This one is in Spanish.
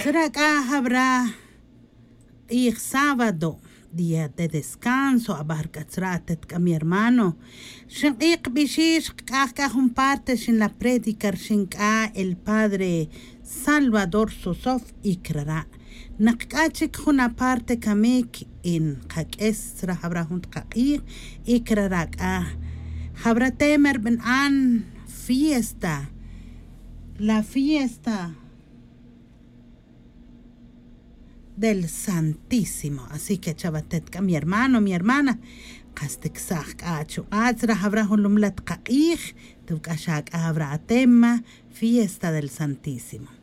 Acá habrá y sábado, día de descanso, abarcatzratet a mi hermano. Shinqik bishish un parte sin la prédica shinka el padre Salvador Sosof ikrara. Nakachik una parte kamik in kakesra habrá junt kakir ikrarak habrá temer ben an fiesta. La fiesta del Santísimo. Así que chavatetka, mi hermano, mi hermana, kasteksak acho azra habrá hulumlat qaih, tukashak habrá tema, fiesta del Santísimo.